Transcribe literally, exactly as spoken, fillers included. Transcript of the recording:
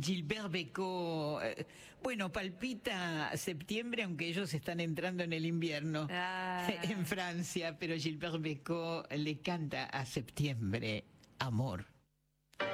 Gilbert Bécaud, eh, bueno, palpita septiembre, aunque ellos están entrando en el invierno Ah. en Francia, pero Gilbert Bécaud le canta a septiembre amor.